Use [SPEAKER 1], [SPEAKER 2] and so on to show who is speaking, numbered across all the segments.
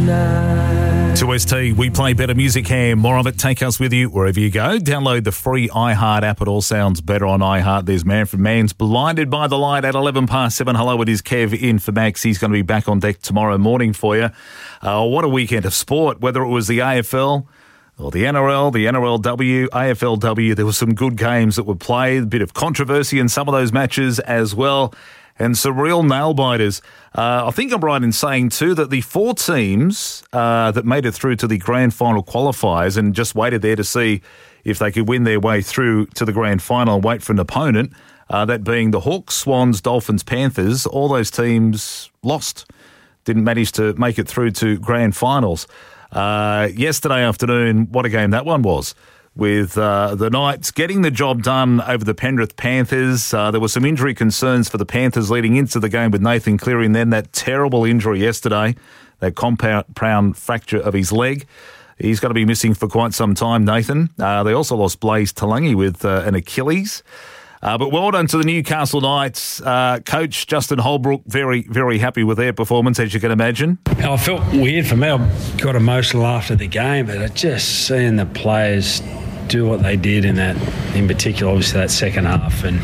[SPEAKER 1] 2ST, we play better music here. More of it, take us with you wherever you go. Download the free iHeart app. It all sounds better on iHeart. There's Manfred Mann's Blinded by the Light at 7:11. Hello, it is Kev in for Max. He's going to be back on deck tomorrow morning for you. What a weekend of sport, whether it was the AFL or the NRL, the NRLW, AFLW. There were some good games that were played, a bit of controversy in some of those matches as well. And some real nail-biters. I think I'm right in saying, too, that the four teams that made it through to the grand final qualifiers and just waited there to see if they could win their way through to the grand final and wait for an opponent, that being the Hawks, Swans, Dolphins, Panthers, all those teams lost, didn't manage to make it through to grand finals. Yesterday afternoon, what a game that one was, with the Knights getting the job done over the Penrith Panthers. There were some injury concerns for the Panthers leading into the game with Nathan Cleary, and then that terrible injury yesterday, that compound fracture of his leg. He's going to be missing for quite some time, Nathan. They also lost Blaze Talangi with an Achilles. But well done to the Newcastle Knights. Coach Justin Holbrook, very, very happy with their performance, as you can imagine.
[SPEAKER 2] I felt weird for me. I got emotional after the game, but just seeing the players do what they did in particular, obviously that second half, and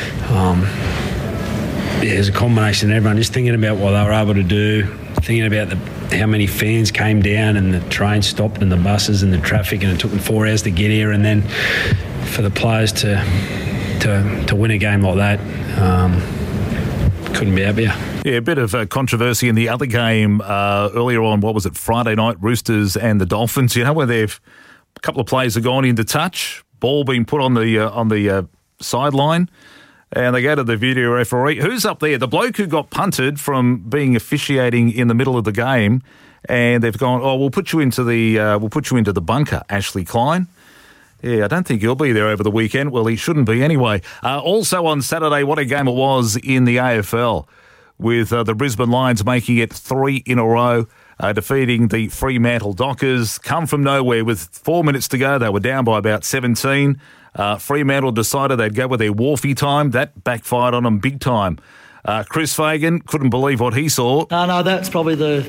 [SPEAKER 2] there's a combination of everyone just thinking about what they were able to do, thinking about how many fans came down and the train stopped and the buses and the traffic, and it took them 4 hours to get here, and then for the players to win a game like that, couldn't be happier.
[SPEAKER 1] Yeah, a bit of controversy in the other game earlier on. What was it, Friday night? Roosters and the Dolphins. You know, where a couple of players have gone into touch, ball being put on the sideline, and they go to the video referee. Who's up there? The bloke who got punted from being officiating in the middle of the game, and they've gone, "Oh, we'll put you into the bunker, Ashley Klein." Yeah, I don't think he'll be there over the weekend. Well, he shouldn't be anyway. Also on Saturday, what a game it was in the AFL, with the Brisbane Lions making it 3 in a row, defeating the Fremantle Dockers. Come from nowhere with 4 minutes to go. They were down by about 17. Fremantle decided they'd go with their Wharfie time. That backfired on them big time. Chris Fagan couldn't believe what he saw.
[SPEAKER 3] No, that's probably the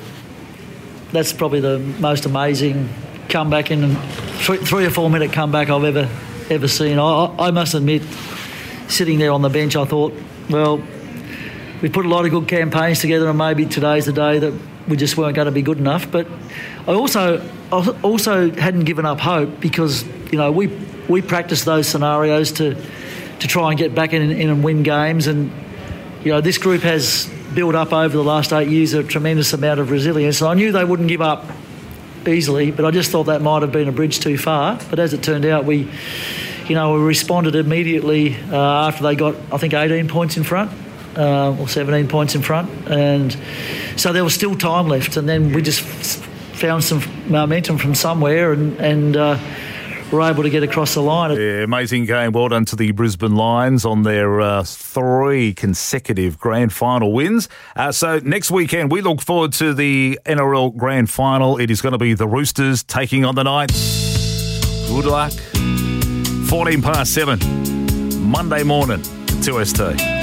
[SPEAKER 3] most amazing comeback in 3 or 4 minute comeback I've ever seen. I must admit, sitting there on the bench, I thought, well, we put a lot of good campaigns together, and maybe today's the day that we just weren't going to be good enough. But I also hadn't given up hope, because we practice those scenarios to try and get back in and win games, and this group has built up over the last 8 years a tremendous amount of resilience, and I knew they wouldn't give up easily, but I just thought that might have been a bridge too far. But as it turned out, we responded immediately after they got, I think, 18 points in front, or 17 points in front, and so there was still time left, and then we just found some momentum from somewhere and were able to get across the line.
[SPEAKER 1] Yeah, amazing game. Well done to the Brisbane Lions on their 3 consecutive grand final wins. So next weekend, we look forward to the NRL grand final. It is going to be the Roosters taking on the Knights. Good luck. 7:14, Monday morning, 2ST.